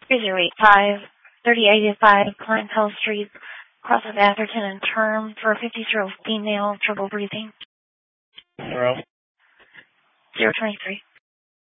3085, 3085 Clientele Street, cross of Atherton and Term for a 50-year-old female, trouble breathing. 0. 023.